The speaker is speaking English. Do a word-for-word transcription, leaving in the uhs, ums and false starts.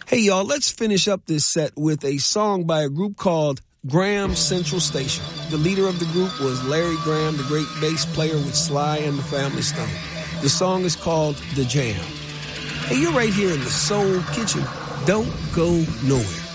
Hey, y'all, let's finish up this set with a song by a group called Graham Central Station. The leader of the group was Larry Graham, the great bass player with Sly and the Family Stone. The song is called The Jam. Hey, you're right here in the Soul Kitchen. Don't go nowhere.